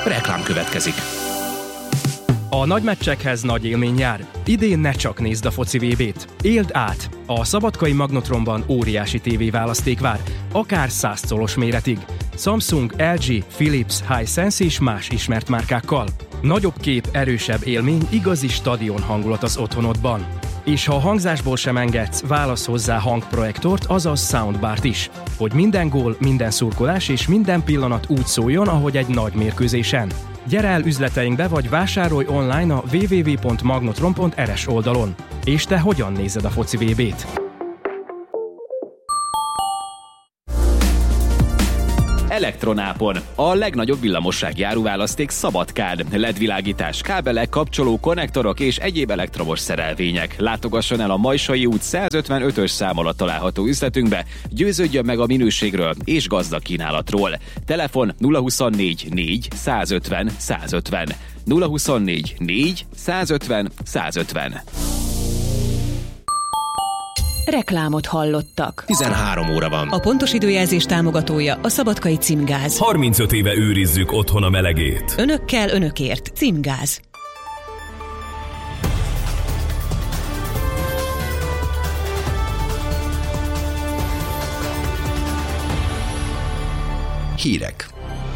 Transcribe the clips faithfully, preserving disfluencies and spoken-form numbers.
Reklám következik. A nagy meccsekhez nagy élmény jár. Idén ne csak nézd a foci vé bét. Éld át! A Szabadkai Magnotronban óriási tévéválaszték vár, akár száz colos méretig. Samsung, el gé, Philips, Hisense és más ismert márkákkal. Nagyobb kép, erősebb élmény, igazi stadion hangulat az otthonodban. És ha a hangzásból sem engedsz, válasz hozzá hangprojektort, azaz soundbart is. Hogy minden gól, minden szurkolás és minden pillanat úgy szóljon, ahogy egy nagy mérkőzésen. Gyere el üzleteinkbe, vagy vásárolj online a double-u double-u double-u pont magnotron pont r s oldalon. És te hogyan nézed a foci vé bét? Elektronápon. A legnagyobb villamossági áruválaszték Szabadkán. el é dé világítás, kábelek, kapcsoló, konnektorok és egyéb elektromos szerelvények. Látogasson el a Majsai út százötvenötös szám alatt található üzletünkbe, győződjön meg a minőségről és gazdag kínálatról. Telefon nulla huszonnégy négy százötven százötven. nulla huszonnégy négy százötven százötven. Reklámot hallottak. tizenhárom óra van. A pontos időjelzés támogatója a Szabadkai Címgáz. harmincöt éve őrizzük otthon a melegét. Önökkel, önökért. Címgáz. Hírek.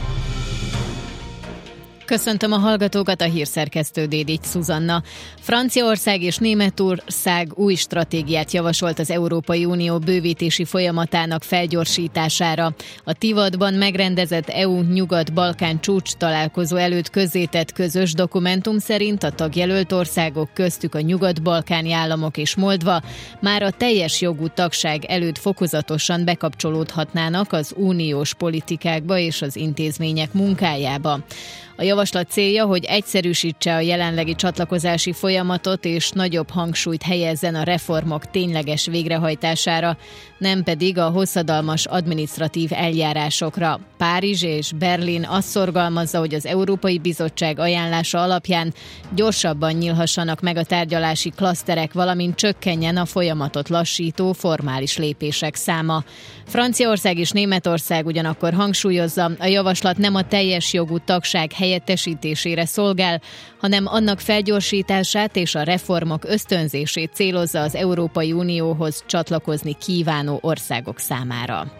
Köszöntöm a hallgatókat, a hírszerkesztő Dédics Szuzanna. Franciaország és Németország új stratégiát javasolt az Európai Unió bővítési folyamatának felgyorsítására. A Tivadban megrendezett é u-Nyugat-Balkán csúcs találkozó előtt közzétett közös dokumentum szerint a tagjelölt országok, köztük a nyugat-balkáni államok és Moldva már a teljes jogú tagság előtt fokozatosan bekapcsolódhatnának az uniós politikákba és az intézmények munkájába. A javaslat célja, hogy egyszerűsítse a jelenlegi csatlakozási folyamatot és nagyobb hangsúlyt helyezzen a reformok tényleges végrehajtására, nem pedig a hosszadalmas adminisztratív eljárásokra. Párizs és Berlin azt szorgalmazza, hogy az Európai Bizottság ajánlása alapján gyorsabban nyílhassanak meg a tárgyalási klaszterek, valamint csökkenjen a folyamatot lassító formális lépések száma. Franciaország és Németország ugyanakkor hangsúlyozza, a javaslat nem a teljes jogú tagság helyettesítésére szolgál, hanem annak felgyorsítását és a reformok ösztönzését célozza az Európai Unióhoz csatlakozni kívánó országok számára.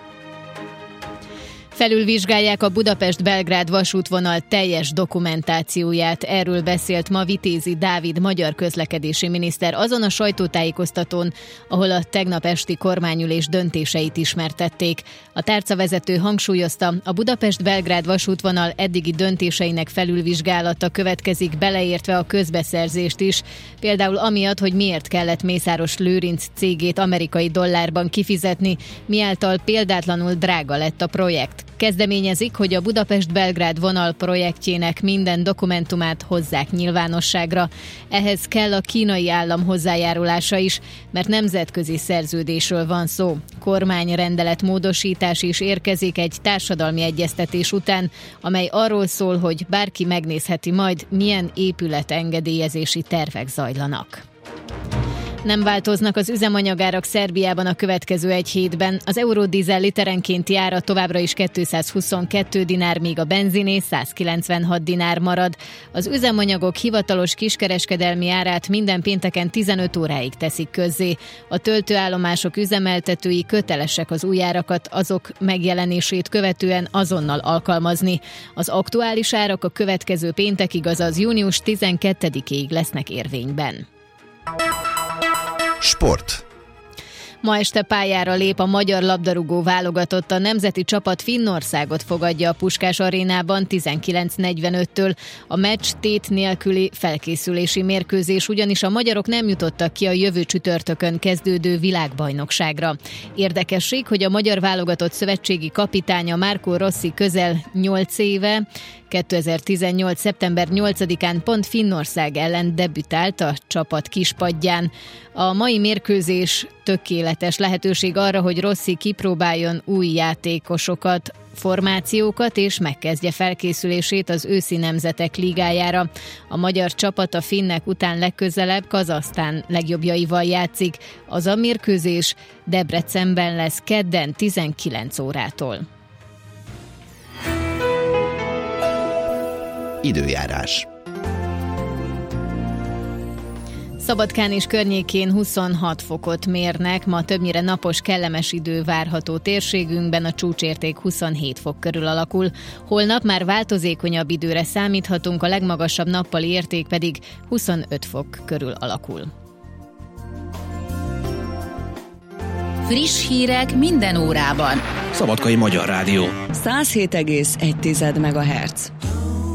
Felülvizsgálják a Budapest-Belgrád vasútvonal teljes dokumentációját. Erről beszélt ma Vitézi Dávid magyar közlekedési miniszter azon a sajtótájékoztatón, ahol a tegnap esti kormányülés döntéseit ismertették. A tárcavezető hangsúlyozta, a Budapest-Belgrád vasútvonal eddigi döntéseinek felülvizsgálata következik, beleértve a közbeszerzést is. Például amiatt, hogy miért kellett Mészáros Lőrinc cégét amerikai dollárban kifizetni, miáltal példátlanul drága lett a projekt. Kezdeményezik, hogy a Budapest-Belgrád vonal projektjének minden dokumentumát hozzák nyilvánosságra. Ehhez kell a kínai állam hozzájárulása is, mert nemzetközi szerződésről van szó. Kormányrendelet módosítás is érkezik egy társadalmi egyeztetés után, amely arról szól, hogy bárki megnézheti majd, milyen épületengedélyezési tervek zajlanak. Nem változnak az üzemanyagárak Szerbiában a következő egy hétben. Az Eurodízel literenkénti ára továbbra is kétszázhuszonkettő dinár, míg a benziné százkilencvenhat dinár marad. Az üzemanyagok hivatalos kiskereskedelmi árát minden pénteken tizenöt óráig teszik közzé. A töltőállomások üzemeltetői kötelesek az új árakat azok megjelenését követően azonnal alkalmazni. Az aktuális árak a következő péntekig, azaz június tizenkettedikéig lesznek érvényben. Sport. Ma este pályára lép a magyar labdarúgó válogatott. A nemzeti csapat Finnországot fogadja a Puskás arénában tizenkilenc negyvenöttől. A meccs tét nélküli felkészülési mérkőzés, ugyanis a magyarok nem jutottak ki a jövő csütörtökön kezdődő világbajnokságra. Érdekesség, hogy a magyar válogatott szövetségi kapitánya Marco Rossi közel nyolc éve, kétezer-tizennyolc. szeptember nyolcadikán pont Finnország ellen debütált a csapat kispadján. A mai mérkőzés tökéletes lehetőség arra, hogy Rossi kipróbáljon új játékosokat, formációkat és megkezdje felkészülését az őszi nemzetek ligájára. A magyar csapat a finnek után legközelebb Kazahsztán legjobbjaival játszik. Az a mérkőzés Debrecenben lesz kedden tizenkilenc órától. Időjárás. Szabadkán és környékén huszonhat fokot mérnek, ma többnyire napos, kellemes idő várható térségünkben, a csúcsérték huszonhét fok körül alakul. Holnap már változékonyabb időre számíthatunk, a legmagasabb nappali érték pedig huszonöt fok körül alakul. Friss hírek minden órában. Szabadkai Magyar Rádió. száz hét egész egy megahertz.